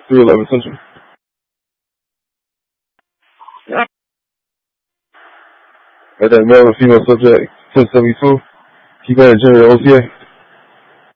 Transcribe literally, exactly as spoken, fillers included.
three eleven Central. At that male and female subject, ten seventy-two. Keep that at General O T A.